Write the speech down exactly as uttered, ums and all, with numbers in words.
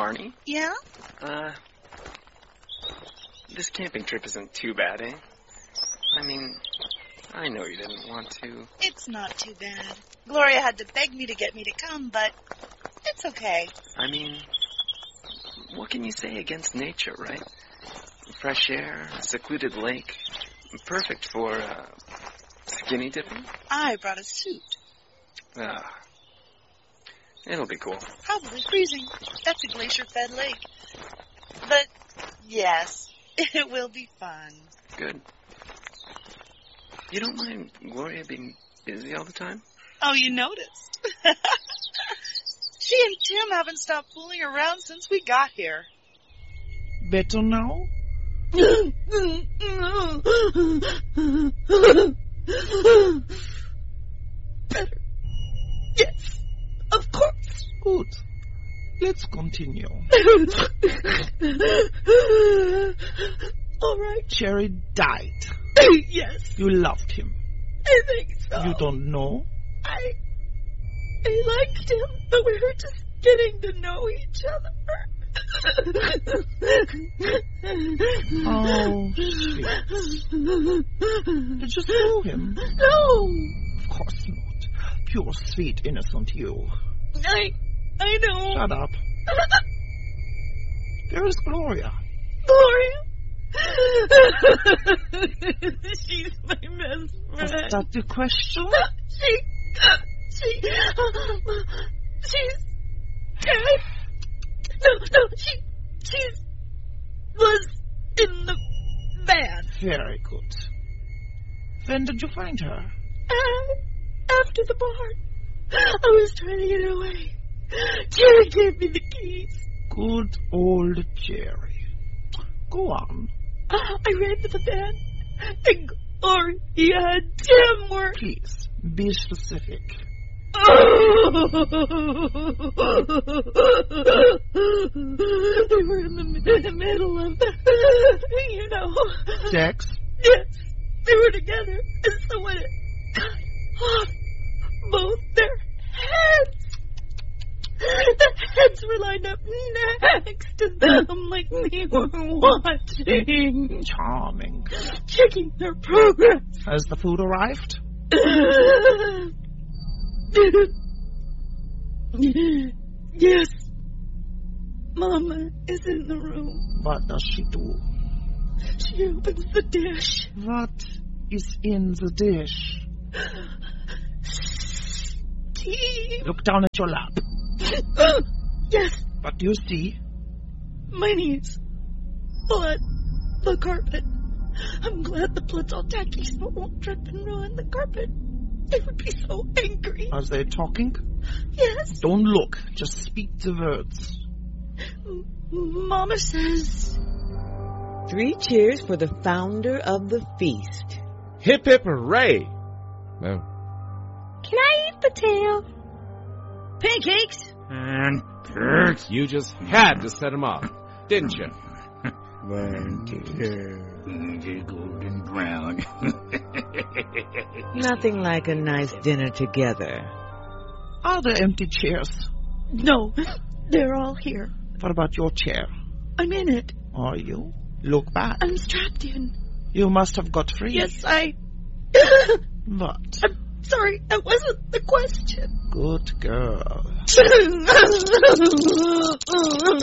Marnie? Yeah? Uh, this camping trip isn't too bad, eh? I mean, I know you didn't want to. It's not too bad. Gloria had to beg me to get me to come, but it's okay. I mean, what can you say against nature, right? Fresh air, a secluded lake. Perfect for, uh, skinny dipping. I brought a suit. Ah. It'll be cool. Probably freezing. That's a glacier-fed lake. But, yes, it will be fun. Good. You don't mind Gloria being busy all the time? Oh, you noticed. She and Tim haven't stopped fooling around since we got here. Better now? Better. Yes, of course. Good. Let's continue. All right. Cherry died. Yes. You loved him. I think so. You don't know? I... I liked him, but we were just getting to know each other. Oh, shit. Did you throw him? No. Of course not. Pure, sweet, innocent you. I... I know. Shut up. There is Gloria. Gloria? She's my best friend. Is that the question? She... She... She's... dead. No, no, she... She... was in the van. Very good. When did you find her? Uh, after the barn. I was trying to get away. Jerry gave me the keys. Good old Jerry. Go on. Uh, I ran to the van. And Gloria and Tim were... Please, be specific. They were in the, in the middle of the... You know... Sex? Yes. They were together. And someone had cut off both their heads. The heads were lined up next to them like they were watching. Charming. Checking their progress. Has the food arrived? Yes. Mama is in the room. What does she do? She opens the dish. What is in the dish? Tea. Look down at your lap. Yes. What do you see? My knees. Blood. The carpet. I'm glad the blood's all tacky so it won't drip and ruin the carpet. They would be so angry. Are they talking? Yes. Don't look. Just speak the words. M- Mama says... Three cheers for the founder of the feast. Hip hip hooray! No. Can I eat the tail? Pancakes? And cakes. You just had to set him up, didn't you? One, two, golden brown. Nothing like a nice dinner together. Are there empty chairs? No, they're all here. What about your chair? I'm in it. Are you? Look back. I'm strapped in. You must have got free. Yes, I... What? I'm sorry, that wasn't the question. Good girl.